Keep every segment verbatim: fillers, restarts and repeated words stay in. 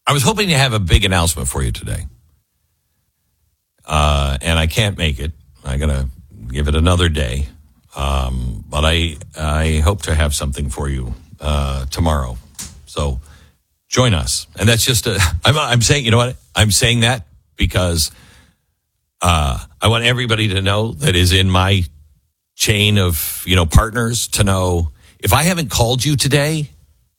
I was hoping to have a big announcement for you today. Uh, and I can't make it. I'm going to give it another day. Um, but I I hope to have something for you uh, tomorrow. So join us. And that's just a, I'm, I'm saying, you know what? I'm saying that because uh, I want everybody to know that is in my chain of, you know, partners to know if I haven't called you today,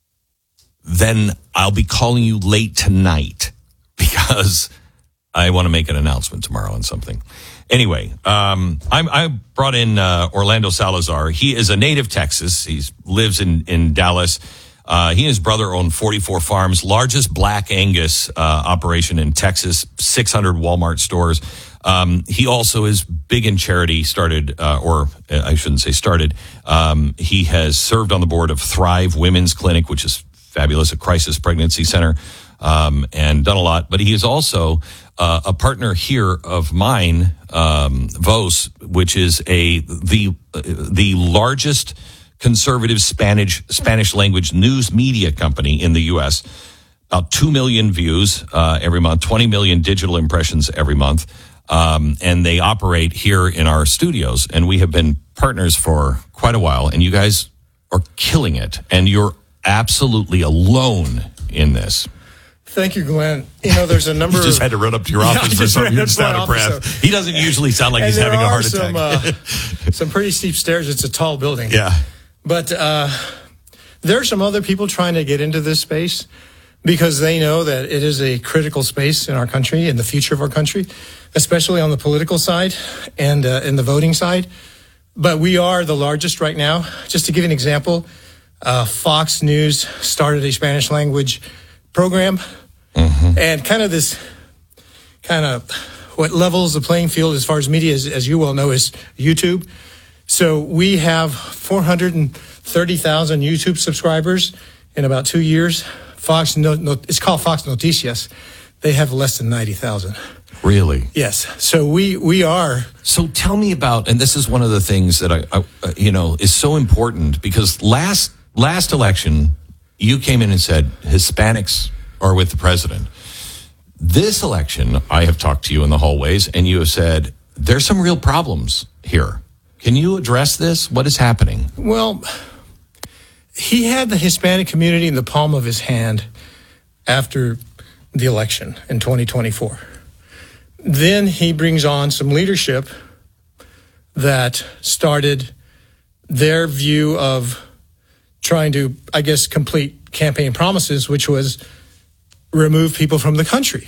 then I'll be calling you late tonight because I want to make an announcement tomorrow on something. Anyway, um, I'm, I brought in uh, Orlando Salazar. He is a native Texas. He lives in, in Dallas. Uh, he and his brother own forty-four farms, largest Black Angus uh, operation in Texas, six hundred Walmart stores. Um, he also is big in charity, started, uh, or I shouldn't say started. Um, he has served on the board of Thrive Women's Clinic, which is fabulous, a crisis pregnancy center, um, and done a lot. But he is also uh, a partner here of mine, um, Vos, which is a the uh, the largest conservative Spanish Spanish language news media company in the U S. About two million views uh, every month, twenty million digital impressions every month. Um, and they operate here in our studios. And we have been partners for quite a while. And you guys are killing it. And you're absolutely alone in this. Thank you, Glenn. You know, there's a number you just of... had to run up to your office yeah, for something. You're just out of breath. So. He doesn't usually sound like and he's having a heart attack. Some, uh, some pretty steep stairs. It's a tall building. Yeah. But uh, there are some other people trying to get into this space because they know that it is a critical space in our country, in the future of our country, especially on the political side and uh, in the voting side. But we are the largest right now. Just to give you an example, uh, Fox News started a Spanish language program. Mm-hmm. And kind of this, kind of what levels the playing field as far as media, as, as you well know, is YouTube. So we have four hundred thirty thousand YouTube subscribers in about two years. Fox, no, no, it's called Fox Noticias. They have less than ninety thousand. Really? Yes. So we, we are. So tell me about, and this is one of the things that I, I uh, you know, is so important because last, last election, you came in and said Hispanics are with the president. This election, I have talked to you in the hallways and you have said, there's some real problems here. Can you address this? What is happening? Well, he had the Hispanic community in the palm of his hand after the election in twenty twenty-four. Then he brings on some leadership that started their view of trying to, I guess, complete campaign promises, which was remove people from the country.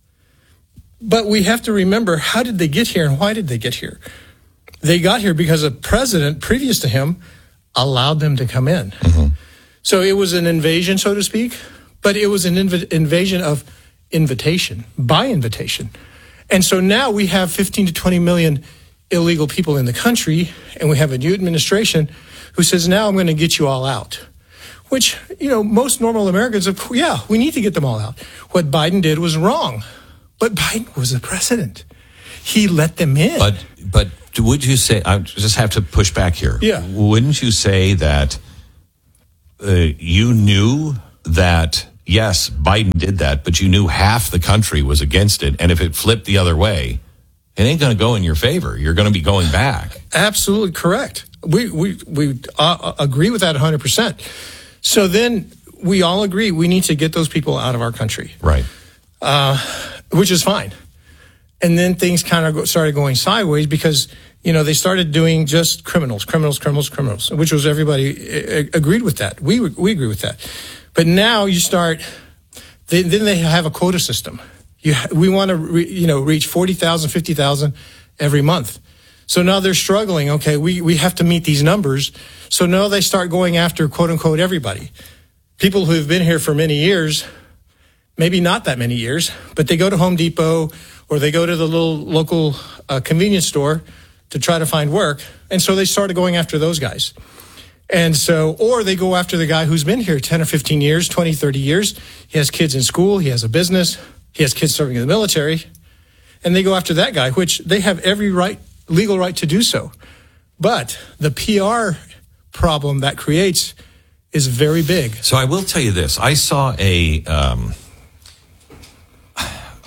But we have to remember, how did they get here and why did they get here? They got here because a president previous to him allowed them to come in. Mm-hmm. So it was an invasion, so to speak, but it was an inv- invasion of invitation, by invitation. And so now we have fifteen to twenty million illegal people in the country, and we have a new administration who says, now I'm going to get you all out. Which, you know, most normal Americans, of course, yeah, we need to get them all out. What Biden did was wrong. But Biden was the president. He let them in. But but would you say, I just have to push back here. Yeah. Wouldn't you say that uh, you knew that, yes, Biden did that, but you knew half the country was against it. And if it flipped the other way, it ain't going to go in your favor. You're going to be going back. Absolutely correct. We, we, we uh, agree with that one hundred percent. So then we all agree we need to get those people out of our country. Right. Uh, which is fine. And then things kind of go, started going sideways because, you know, they started doing just criminals, criminals, criminals, criminals, which was everybody a- agreed with that. We we agree with that. But now you start, they, then they have a quota system. You, we want to, re, you know, reach forty thousand, fifty thousand every month. So now they're struggling. Okay, we, we have to meet these numbers. So now they start going after, quote unquote, everybody. People who have been here for many years, maybe not that many years, but they go to Home Depot or they go to the little local uh, convenience store to try to find work. And so they started going after those guys. And so, or they go after the guy who's been here ten or fifteen years, twenty, thirty years. He has kids in school. He has a business. He has kids serving in the military. And they go after that guy, which they have every right, legal right to do so. But the P R problem that creates is very big. So I will tell you this. I saw a, um,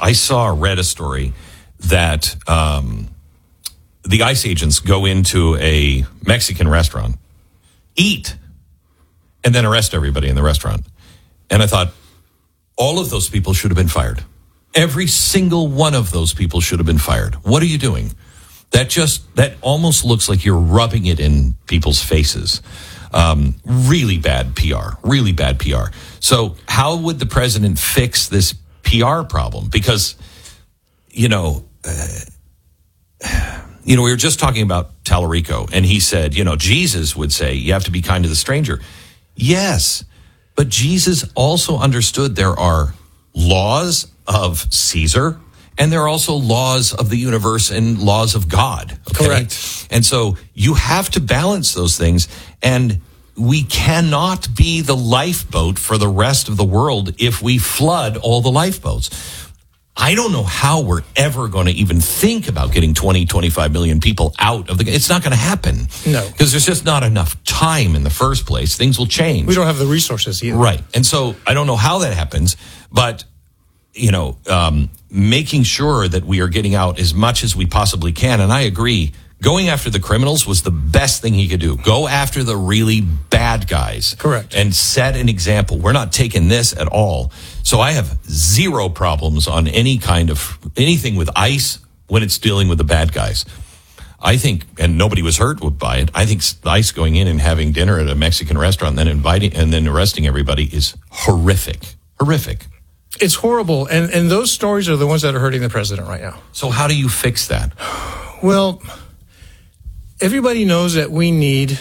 I saw or read a story that um, the ICE agents go into a Mexican restaurant, eat, and then arrest everybody in the restaurant. And I thought, all of those people should have been fired. Every single one of those people should have been fired. What are you doing? That just, that almost looks like you're rubbing it in people's faces. Um, really bad P R, really bad P R. So how would the president fix this P R problem? Because, you know, uh, you know, we were just talking about Tallarico, and he said, you know, Jesus would say, you have to be kind to the stranger. Yes, but Jesus also understood there are laws of Caesar, and there are also laws of the universe and laws of God. Okay? Correct. And so you have to balance those things, and we cannot be the lifeboat for the rest of the world if we flood all the lifeboats. I don't know how we're ever going to even think about getting twenty, twenty-five million people out of the... It's not going to happen. No. Because there's just not enough time in the first place. Things will change. We don't have the resources either. Right. And so I don't know how that happens, but, you know, um, making sure that we are getting out as much as we possibly can. And I agree, going after the criminals was the best thing he could do. Go after the really bad guys. Correct. And set an example. We're not taking this at all. So I have zero problems on any kind of anything with ICE when it's dealing with the bad guys. I think, and nobody was hurt by it, I think ICE going in and having dinner at a Mexican restaurant and then inviting and then arresting everybody is horrific. Horrific. It's horrible. And, and those stories are the ones that are hurting the president right now. So how do you fix that? Well, everybody knows that we need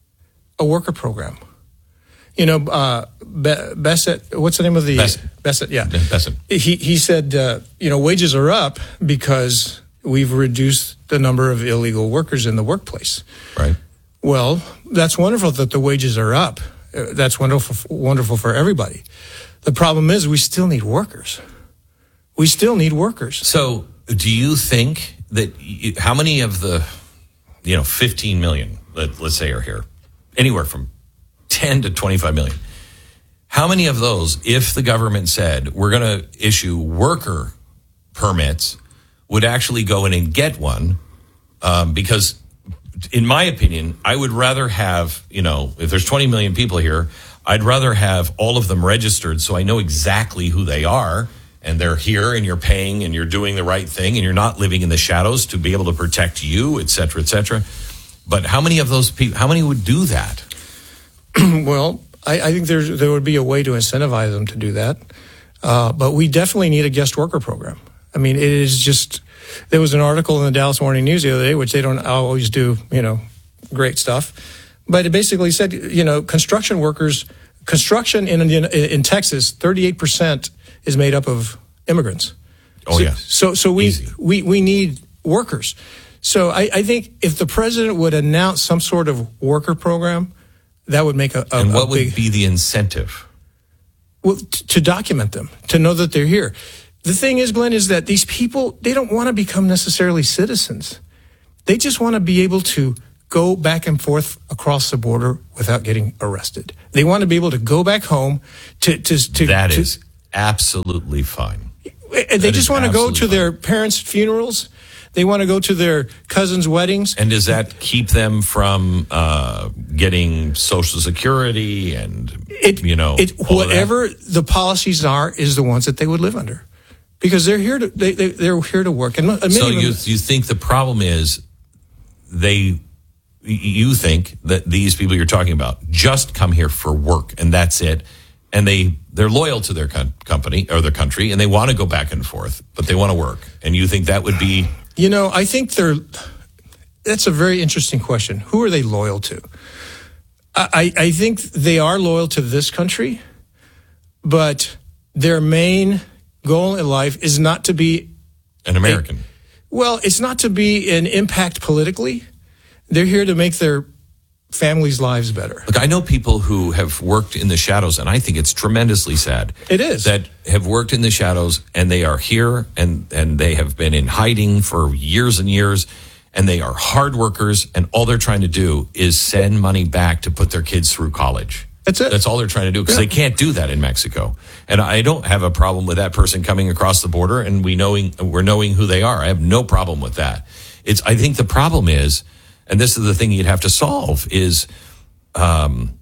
a worker program. You know, uh, Be- Bessett, what's the name of the... Bessett. Bessett, yeah. Bessett. He, he said, uh, you know, wages are up because we've reduced the number of illegal workers in the workplace. Right. Well, that's wonderful that the wages are up. Uh, that's wonderful, wonderful for everybody. The problem is we still need workers. We still need workers. So do you think that... You, how many of the, you know, fifteen million, let, let's say, are here? Anywhere from ten to twenty-five million. How many of those, if the government said we're going to issue worker permits, would actually go in and get one? Um, because in my opinion, I would rather have, you know, if there's twenty million people here, I'd rather have all of them registered so I know exactly who they are and they're here and you're paying and you're doing the right thing and you're not living in the shadows to be able to protect you, et cetera, et cetera. But how many of those people, how many would do that? Well, I, I think there's, there would be a way to incentivize them to do that. Uh, but we definitely need a guest worker program. I mean, it is just, there was an article in the Dallas Morning News the other day, which they don't always do, you know, great stuff. But it basically said, you know, construction workers, construction in, in, in Texas, thirty-eight percent is made up of immigrants. Oh, so, yeah. So, so we, Easy. we, we need workers. So I, I think if the president would announce some sort of worker program, that would make a, a And what a would big, be the incentive? well, t- to document them, to know that they're here. The thing is, Glenn, is that these people, they don't want to become necessarily citizens. They just want to be able to go back and forth across the border without getting arrested. They want to be able to go back home to... to, to That to, is absolutely fine. They that just is want to go absolutely to their parents' funerals. They want to go to their cousins' weddings. And does that keep them from uh, getting Social Security and, It, you know, it, all of that? whatever the policies are is the ones that they would live under, because they're here to they, they they're here to work. And many So of them, you you think the problem is they you think that these people you're talking about just come here for work and that's it, and they they're loyal to their com- company or their country and they want to go back and forth, but they want to work, and you think that would be... You know, I think they're. That's a very interesting question. Who are they loyal to? I, I think they are loyal to this country, but their main goal in life is not to be An American. A, well, it's not to be an impact politically. They're here to make their families' lives better. Look, I know people who have worked in the shadows, and I think it's tremendously sad. It is. That have worked in the shadows, and they are here, and, and they have been in hiding for years and years, and they are hard workers, and all they're trying to do is send money back to put their kids through college. That's it. That's all they're trying to do because Yeah. they can't do that in Mexico. And I don't have a problem with that person coming across the border and we knowing we're knowing who they are. I have no problem with that. It's I think the problem is, and this is the thing you'd have to solve, is um,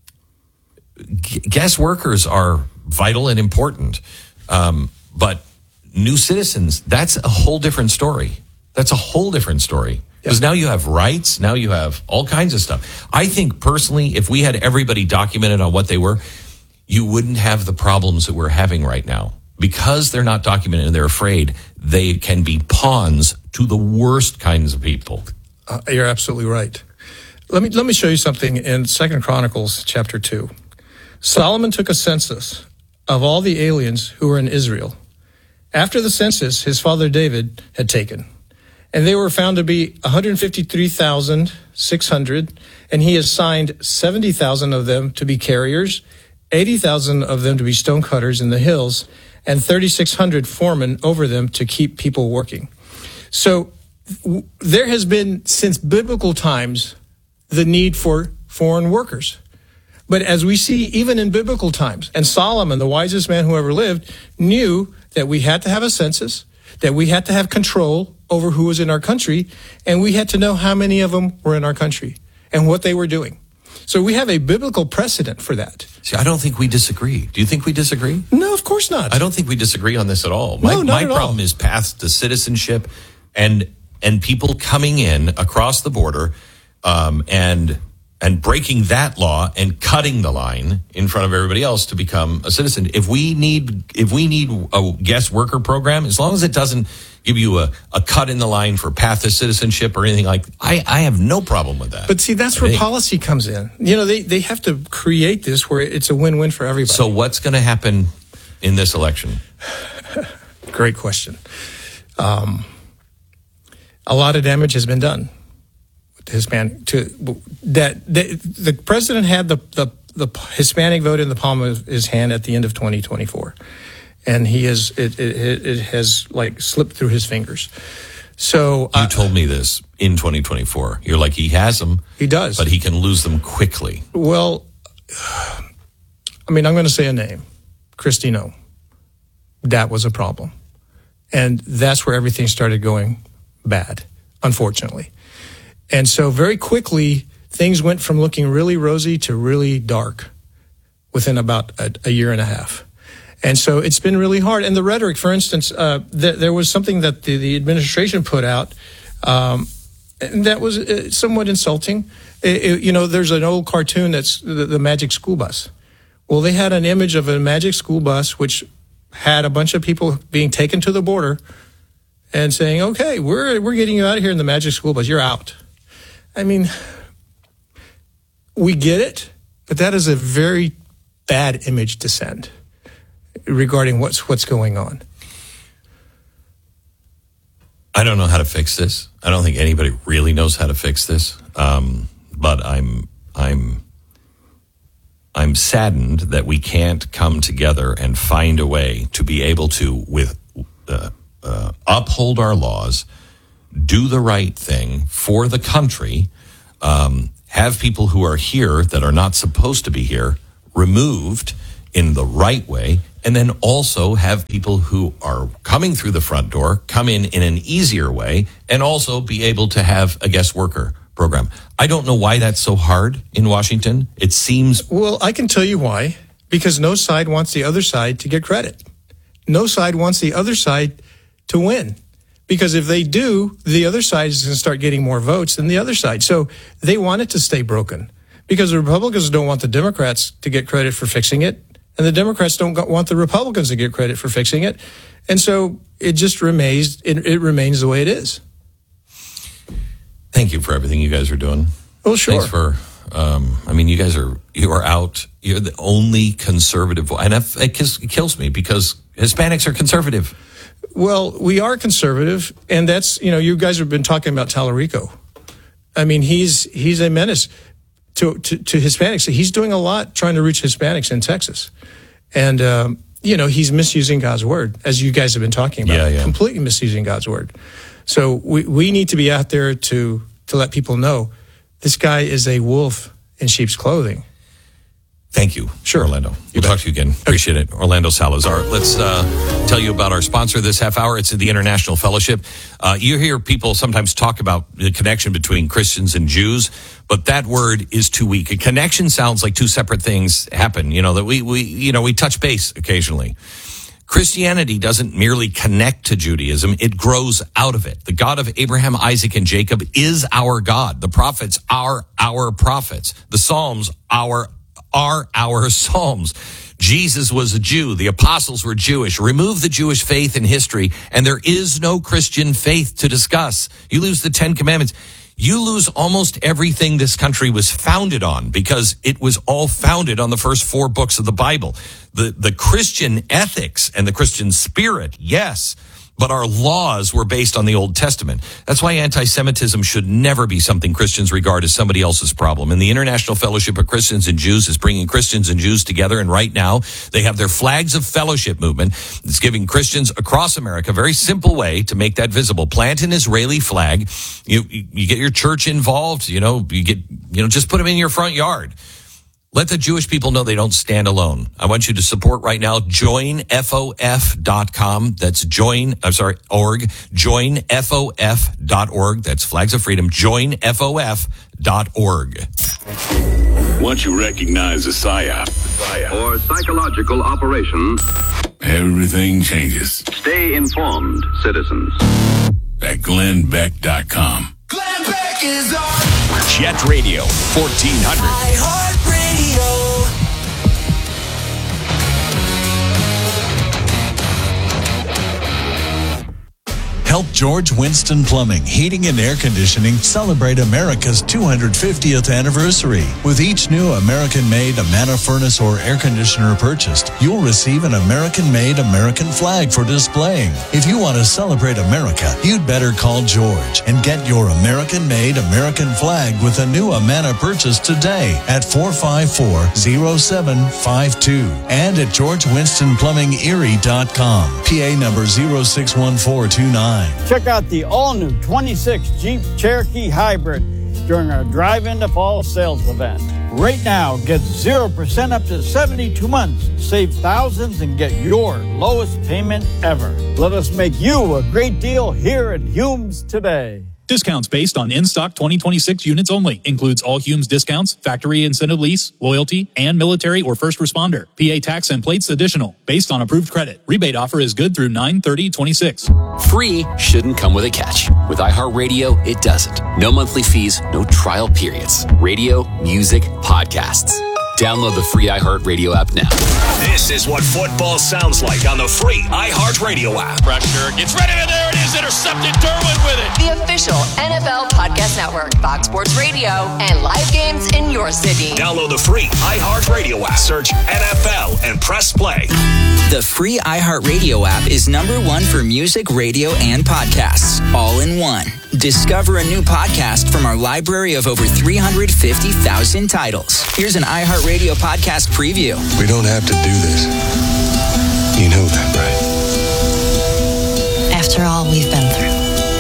g- guest workers are vital and important, um, but new citizens, that's a whole different story. That's a whole different story. Because now you have rights, now you have all kinds of stuff. I think personally, if we had everybody documented on what they were, you wouldn't have the problems that we're having right now. Because they're not documented and they're afraid, they can be pawns to the worst kinds of people. Uh, you're absolutely right. Let me let me show you something in Second Chronicles chapter two. Solomon took a census of all the aliens who were in Israel. After the census, his father David had taken. And they were found to be one hundred fifty-three thousand six hundred, and he assigned seventy thousand of them to be carriers, eighty thousand of them to be stonecutters in the hills, and thirty-six hundred foremen over them to keep people working. So w- there has been, since biblical times, the need for foreign workers. But as we see, even in biblical times, and Solomon, the wisest man who ever lived, knew that we had to have a census, that we had to have control over who was in our country, and we had to know how many of them were in our country and what they were doing. So we have a biblical precedent for that. See, I don't think we disagree. Do you think we disagree? No, of course not. I don't think we disagree on this at all. My, No, not my at all. problem is paths to citizenship and and people coming in across the border um, and and breaking that law and cutting the line in front of everybody else to become a citizen. If we need if we need a guest worker program, as long as it doesn't give you a, a cut in the line for path to citizenship or anything like, I, I have no problem with that. But see, that's I where think. policy comes in. You know, they, they have to create this where it's a win-win for everybody. So what's going to happen in this election? Great question. Um, a lot of damage has been done with the Hispanic. To that, the, the president had the, the the Hispanic vote in the palm of his hand at the end of twenty twenty-four, and he has it it, it has like slipped through his fingers. So You uh, told me this in twenty twenty-four. You're like, he has them. he does, But he can lose them quickly. well, I mean, I'm going to say a name, Kristi Noem. That was a problem, and that's where everything started going bad, unfortunately. And so very quickly, things went from looking really rosy to really dark within about a, a year and a half. And so it's been really hard. And the rhetoric, for instance, uh, th- there was something that the, the administration put out um, and that was uh, somewhat insulting. It, it, you know, there's an old cartoon that's the, the Magic School Bus. Well, they had an image of a Magic School Bus which had a bunch of people being taken to the border and saying, okay, we're we're getting you out of here in the Magic School Bus. You're out. I mean, we get it, but that is a very bad image to send regarding what's what's going on. I don't know how to fix this. I don't think anybody really knows how to fix this. Um, but I'm I'm I'm saddened that we can't come together and find a way to be able to with uh, uh, uphold our laws, do the right thing for the country, um, have people who are here that are not supposed to be here removed in the right way, and then also have people who are coming through the front door come in in an easier way and also be able to have a guest worker program. I don't know why that's so hard in Washington. It seems... Well, I can tell you why. Because no side wants the other side to get credit. No side wants the other side to win. Because if they do, the other side is going to start getting more votes than the other side. So they want it to stay broken. Because the Republicans don't want the Democrats to get credit for fixing it. And the Democrats don't want the Republicans to get credit for fixing it. And so it just remains, it, it remains the way it is. Thank you for everything you guys are doing. Well, sure. Thanks for, um, I mean, you guys are, you are out. You're the only conservative. And it kills, it kills me because Hispanics are conservative. Well, we are conservative. And that's, you know, you guys have been talking about Tallarico. I mean, he's, he's a menace to, to, to Hispanics. He's doing a lot trying to reach Hispanics in Texas. And, um, you know, he's misusing God's word, as you guys have been talking about. Yeah, yeah. Completely misusing God's word. So we, we need to be out there to, to let people know this guy is a wolf in sheep's clothing. Thank you. Sure, Orlando. We'll talk to you again. Appreciate it. Orlando Salazar. Let's uh, tell you about our sponsor this half hour. It's the International Fellowship. Uh, you hear people sometimes talk about the connection between Christians and Jews, but that word is too weak. A connection sounds like two separate things happen, you know, that we, we you know, we touch base occasionally. Christianity doesn't merely connect to Judaism, it grows out of it. The God of Abraham, Isaac, and Jacob is our God. The prophets are our prophets. The Psalms are are our Psalms. Jesus was a Jew. The apostles were Jewish. Remove the Jewish faith in history, and there is no Christian faith to discuss. You lose the Ten Commandments. You lose almost everything this country was founded on, because it was all founded on the first four books of the Bible. The, the Christian ethics and the Christian spirit, yes, but our laws were based on the Old Testament. That's why anti-Semitism should never be something Christians regard as somebody else's problem. And the International Fellowship of Christians and Jews is bringing Christians and Jews together. And right now, they have their Flags of Fellowship movement. It's giving Christians across America a very simple way to make that visible. Plant an Israeli flag. You, you get your church involved. You know, you get, you know, just put them in your front yard. Let the Jewish people know they don't stand alone. I want you to support right now, join F O F dot com. That's join, I'm sorry, org, join F O F dot org. That's Flags of Freedom, join F O F dot org. Once you recognize a psyop or psychological operation, everything changes. Stay informed, citizens. At Glenn Beck dot com. Glenn Beck is on Jet Radio fourteen hundred. iHeartRadio. Help George Winston Plumbing, Heating and Air Conditioning celebrate America's two hundred fiftieth anniversary. With each new American-made Amana furnace or air conditioner purchased, you'll receive an American-made American flag for displaying. If you want to celebrate America, you'd better call George and get your American-made American flag with a new Amana purchase today at four five four, zero seven five two and at george winston plumbing erie dot com. P A number zero six one four two nine. Check out the all-new twenty-six Jeep Cherokee Hybrid during our Drive Into Fall sales event. Right now, get zero percent up to seventy-two months. Save thousands and get your lowest payment ever. Let us make you a great deal here at Humes today. Discounts based on in-stock twenty twenty-six units only. Includes all Humes discounts, factory incentive lease, loyalty, and military or first responder. P A tax and plates additional. Based on approved credit. Rebate offer is good through nine thirty twenty-six. Free shouldn't come with a catch. With iHeartRadio, it doesn't. No monthly fees, no trial periods. Radio, music, podcasts. Download the free iHeartRadio app now. This is what football sounds like on the free iHeartRadio app. Pressure gets ready, and there it is, intercepted. Derwin with it. The official N F L Podcast Network, Fox Sports Radio, and live games in your city. Download the free iHeartRadio app. Search N F L and press play. The free iHeartRadio app is number one for music, radio, and podcasts, all in one. Discover a new podcast from our library of over three hundred fifty thousand titles. Here's an iHeartRadio podcast preview. We don't have to do this. You know that, right? After all we've been through.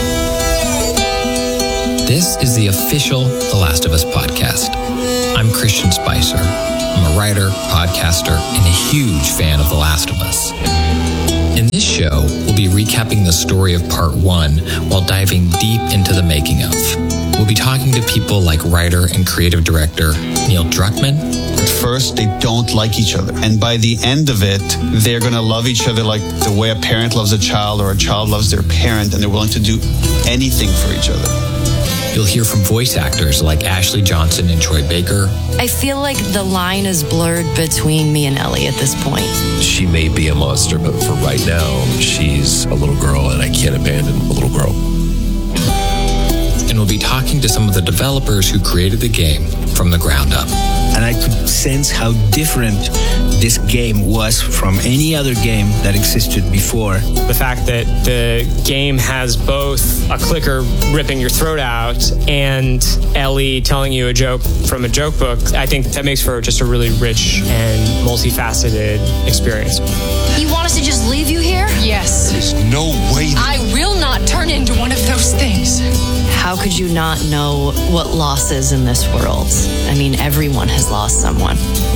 This is the official The Last of Us podcast. I'm Christian Spicer. I'm a writer, podcaster, and a huge fan of The Last of Us. In this show, we'll be recapping the story of part one while diving deep into the making of. We'll be talking to people like writer and creative director Neil Druckmann. At first, they don't like each other. And by the end of it, they're going to love each other like the way a parent loves a child or a child loves their parent, and they're willing to do anything for each other. You'll hear from voice actors like Ashley Johnson and Troy Baker. I feel like the line is blurred between me and Ellie at this point. She may be a monster, but for right now, she's a little girl, and I can't abandon a little girl. And we'll be talking to some of the developers who created the game from the ground up. And I could sense how different this game was from any other game that existed before. The fact that the game has both a clicker ripping your throat out and Ellie telling you a joke from a joke book, I think that makes for just a really rich and multifaceted experience. You want us to just leave you here? Yes. There's no way. I will not turn into one of those things. How could you not know what loss is in this world? I mean, everyone has lost someone.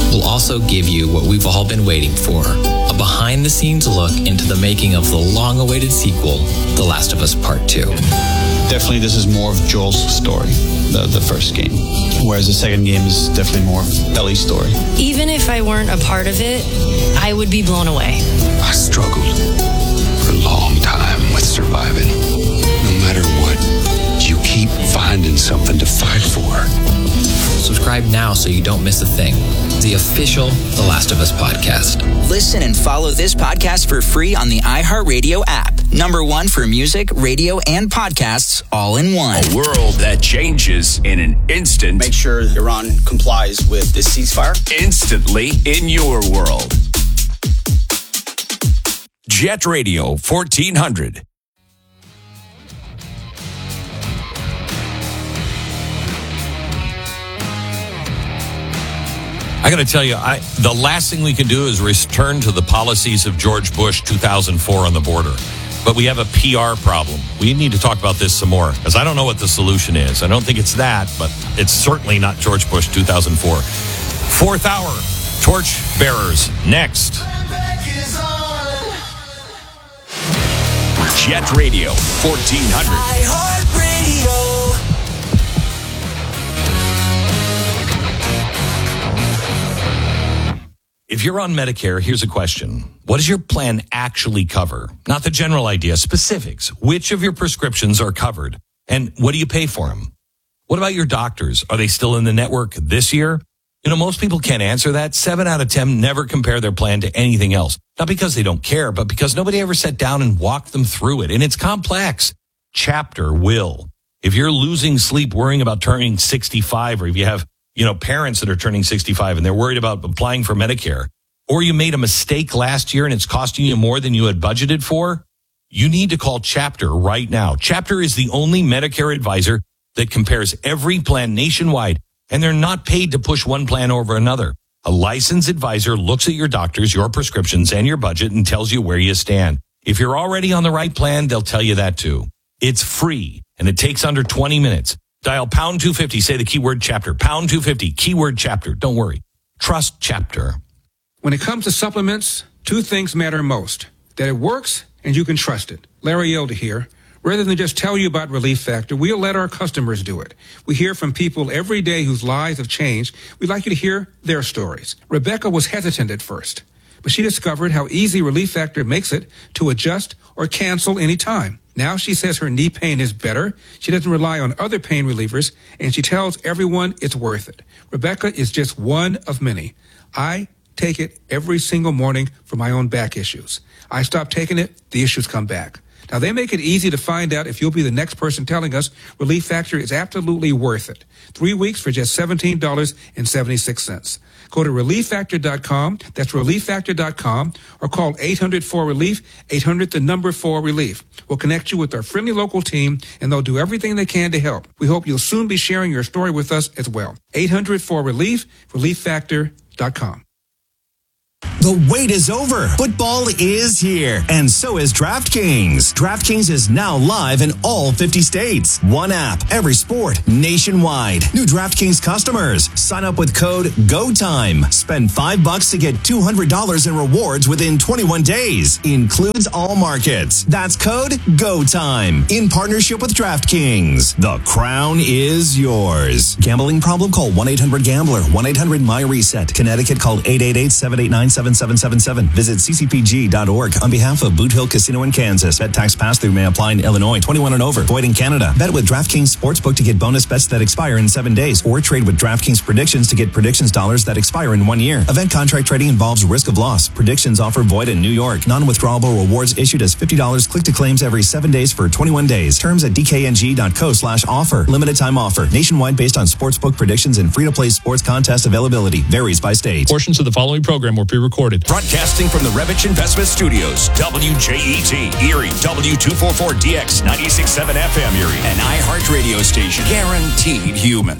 We'll also give you what we've all been waiting for, a behind-the-scenes look into the making of the long-awaited sequel, The Last of Us Part two. Definitely this is more of Joel's story, the, the first game, whereas the second game is definitely more of Ellie's story. Even if I weren't a part of it, I would be blown away. I struggled for a long time with surviving. No matter what, you keep finding something to fight for. Subscribe now so you don't miss a thing. The official The Last of Us podcast. Listen and follow this podcast for free on the iHeartRadio app. Number one for music, radio, and podcasts all in one. A world that changes in an instant. Make sure Iran complies with this ceasefire. Instantly in your world. Jet Radio fourteen hundred. I got to tell you, I, the last thing we can do is return to the policies of George Bush two thousand four on the border. But we have a P R problem. We need to talk about this some more, because I don't know what the solution is. I don't think it's that, but it's certainly not George Bush two thousand four. Fourth hour, torch bearers, next. Jet Radio fourteen hundred. iHeartRadio. If you're on Medicare, here's a question. What does your plan actually cover? Not the general idea, specifics. Which of your prescriptions are covered? And what do you pay for them? What about your doctors? Are they still in the network this year? You know, most people can't answer that. Seven out of ten never compare their plan to anything else. Not because they don't care, but because nobody ever sat down and walked them through it. And it's complex. Chapter will. If you're losing sleep worrying about turning sixty-five, or if you have you know, parents that are turning sixty-five and they're worried about applying for Medicare, or you made a mistake last year and it's costing you more than you had budgeted for, you need to call Chapter right now. Chapter is the only Medicare advisor that compares every plan nationwide, and they're not paid to push one plan over another. A licensed advisor looks at your doctors, your prescriptions, and your budget and tells you where you stand. If you're already on the right plan, they'll tell you that too. It's free, and it takes under twenty minutes. Dial pound two fifty, say the keyword Chapter. Pound two fifty, keyword Chapter. Don't worry. Trust Chapter. When it comes to supplements, two things matter most. That it works and you can trust it. Larry Elder here. Rather than just tell you about Relief Factor, we'll let our customers do it. We hear from people every day whose lives have changed. We'd like you to hear their stories. Rebecca was hesitant at first, but she discovered how easy Relief Factor makes it to adjust or cancel any time. Now she says her knee pain is better. She doesn't rely on other pain relievers, and she tells everyone it's worth it. Rebecca is just one of many. I take it every single morning for my own back issues. I stop taking it, the issues come back. Now, they make it easy to find out if you'll be the next person telling us Relief Factor is absolutely worth it. Three weeks for just seventeen dollars and seventy-six cents. Go to relief factor dot com, that's relief factor dot com, or call eight hundred four relief, eight hundred the number four relief. We'll connect you with our friendly local team, and they'll do everything they can to help. We hope you'll soon be sharing your story with us as well. eight hundred four relief, relief factor dot com. The wait is over. Football is here, and so is DraftKings. DraftKings is now live in all fifty states. One app, every sport, nationwide. New DraftKings customers, sign up with code GOTIME. Spend five bucks to get two hundred dollars in rewards within twenty-one days. Includes all markets. That's code GOTIME. In partnership with DraftKings. The crown is yours. Gambling problem? Call one eight hundred gambler. one eight hundred my reset. Connecticut, call eight eight eight, seven eight nine, seven seven seven seven. Visit c c p g dot org on behalf of Boot Hill Casino in Kansas. Bet tax pass-through may apply in Illinois. twenty-one and over. Void in Canada. Bet with DraftKings Sportsbook to get bonus bets that expire in seven days. Or trade with DraftKings Predictions to get predictions dollars that expire in one year. Event contract trading involves risk of loss. Predictions offer void in New York. Non-withdrawable rewards issued as fifty dollars click to claims every seven days for twenty-one days. Terms at d k n g dot co slash offer. Limited time offer. Nationwide based on sportsbook predictions and free-to-play sports contest availability. Varies by state. Portions of the following program were pre-recorded. Broadcasting from the Revich Investment Studios, W J E T, Erie, W two forty-four D X, ninety-six point seven F M Erie, an iHeart radio station, guaranteed human.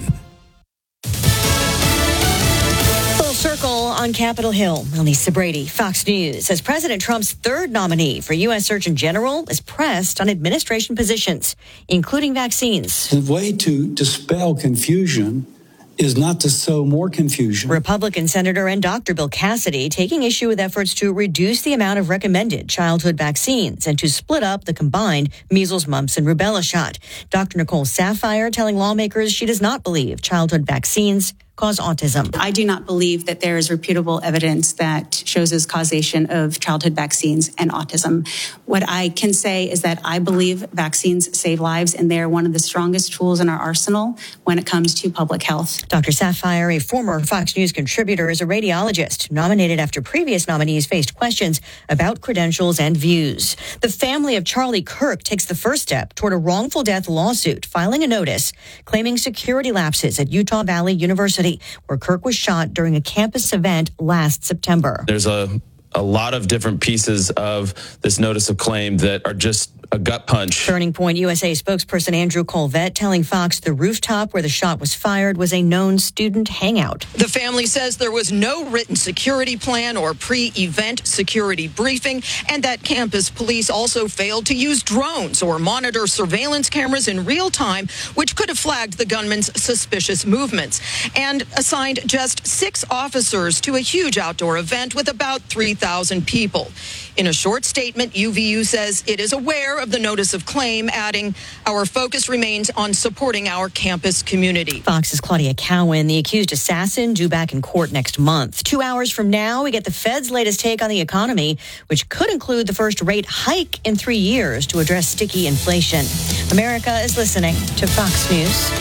Full Circle on Capitol Hill. Elisa Brady, Fox News, says President Trump's third nominee for U S Surgeon General is pressed on administration positions, including vaccines. The way to dispel confusion is not to sow more confusion. Republican Senator and Doctor Bill Cassidy taking issue with efforts to reduce the amount of recommended childhood vaccines and to split up the combined measles, mumps, and rubella shot. Doctor Nicole Saphier telling lawmakers she does not believe childhood vaccines cause autism. I do not believe that there is reputable evidence that shows this causation of childhood vaccines and autism. What I can say is that I believe vaccines save lives, and they're one of the strongest tools in our arsenal when it comes to public health. Doctor Saphier, a former Fox News contributor, is a radiologist nominated after previous nominees faced questions about credentials and views. The family of Charlie Kirk takes the first step toward a wrongful death lawsuit, filing a notice claiming security lapses at Utah Valley University, where Kirk was shot during a campus event last September. There's a, a lot of different pieces of this notice of claim that are just a gut punch. Turning Point U S A spokesperson Andrew Colvette telling Fox the rooftop where the shot was fired was a known student hangout. The family says there was no written security plan or pre-event security briefing, and that campus police also failed to use drones or monitor surveillance cameras in real time, which could have flagged the gunman's suspicious movements, and assigned just six officers to a huge outdoor event with about three thousand people. In a short statement, U V U says it is aware of the notice of claim, adding, "Our focus remains on supporting our campus community." Fox's Claudia Cowan, the accused assassin, due back in court next month. Two hours from now, we get the Fed's latest take on the economy, which could include the first rate hike in three years to address sticky inflation. America is listening to Fox News.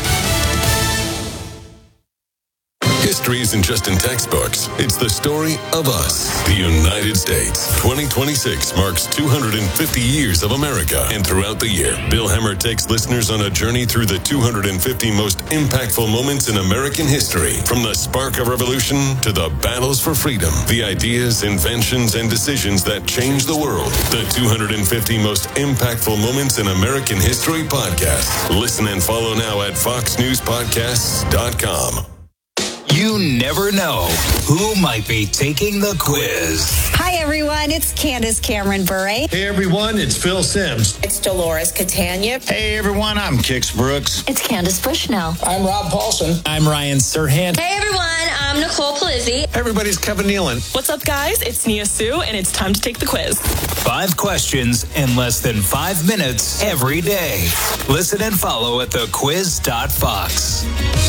History isn't just in textbooks. It's the story of us, the United States. twenty twenty-six marks two hundred fifty years of America. And throughout the year, Bill Hemmer takes listeners on a journey through the two hundred fifty most impactful moments in American history. From the spark of revolution to the battles for freedom, the ideas, inventions, and decisions that changed the world. The two hundred fifty most impactful moments in American history podcast. Listen and follow now at fox news podcasts dot com. You never know who might be taking the quiz. Hi, everyone. It's Candace Cameron Bure. Hey, everyone. It's Phil Sims. It's Dolores Catania. Hey, everyone. I'm Kix Brooks. It's Candace Bushnell. I'm Rob Paulson. I'm Ryan Serhant. Hey, everyone. I'm Nicole Palizzi. Everybody's Kevin Nealon. What's up, guys? It's Nia Sue, and it's time to take the quiz. Five questions in less than five minutes every day. Listen and follow at the quiz dot fox.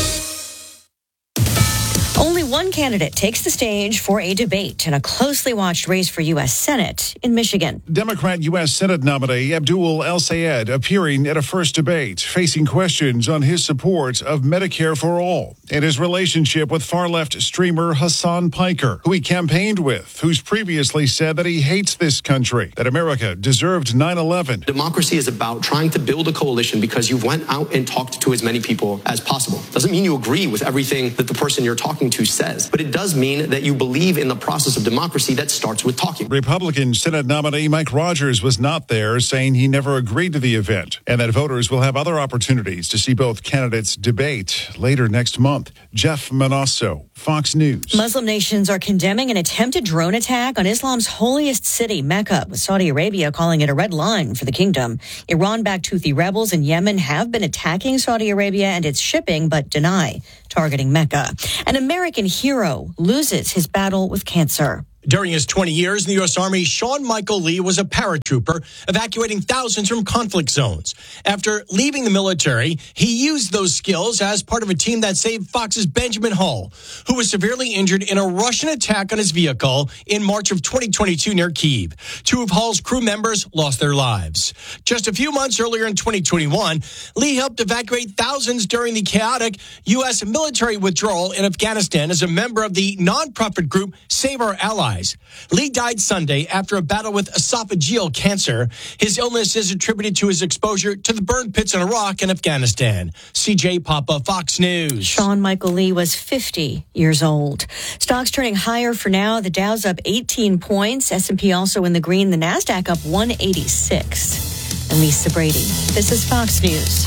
Only one candidate takes the stage for a debate in a closely watched race for U S Senate in Michigan. Democrat U S Senate nominee Abdul El-Sayed appearing at a first debate, facing questions on his support of Medicare for All and his relationship with far-left streamer Hassan Piker, who he campaigned with, who's previously said that he hates this country, that America deserved nine eleven. Democracy is about trying to build a coalition because you went out and talked to as many people as possible. Doesn't mean you agree with everything that the person you're talking to says, but it does mean that you believe in the process of democracy that starts with talking. Republican Senate nominee Mike Rogers was not there, saying he never agreed to the event and that voters will have other opportunities to see both candidates debate later next month. Jeff Manasso, Fox News. Muslim nations are condemning an attempted drone attack on Islam's holiest city, Mecca, with Saudi Arabia calling it a red line for the kingdom. Iran-backed Houthi rebels in Yemen have been attacking Saudi Arabia and its shipping, but deny targeting Mecca. An American hero loses his battle with cancer. During his twenty years in the U S Army, Sean Michael Lee was a paratrooper evacuating thousands from conflict zones. After leaving the military, he used those skills as part of a team that saved Fox's Benjamin Hull, who was severely injured in a Russian attack on his vehicle in March of twenty twenty-two near Kyiv. Two of Hull's crew members lost their lives. Just a few months earlier in twenty twenty-one, Lee helped evacuate thousands during the chaotic U S military withdrawal in Afghanistan as a member of the nonprofit group Save Our Allies. Lee died Sunday after a battle with esophageal cancer. His illness is attributed to his exposure to the burn pits in Iraq and Afghanistan. C J Papa, Fox News. Sean Michael Lee was fifty years old. Stocks turning higher for now. The Dow's up eighteen points. S and P also in the green. The NASDAQ up one eighty-six. And Lisa Brady. This is Fox News.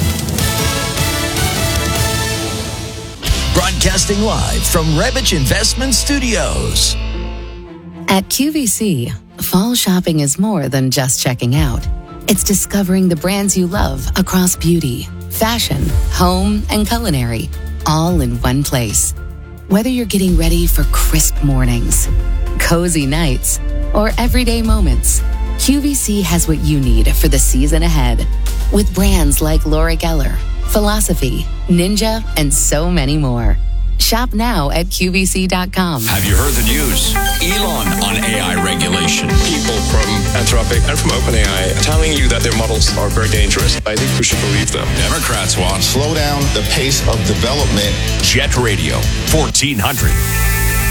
Broadcasting live from Rebich Investment Studios. At Q V C, fall shopping is more than just checking out. It's discovering the brands you love across beauty, fashion, home, and culinary. all in one place. Whether you're getting ready for crisp mornings, cozy nights, or everyday moments, Q V C has what you need for the season ahead. With brands like Laura Geller, Philosophy, Ninja, and so many more. Shop now at Q V C dot com. Have you heard the news? Elon on A I regulation. People from Anthropic and from OpenAI are telling you that their models are very dangerous. I think we should believe them. Democrats want slow down the pace of development. Jet Radio, fourteen hundred.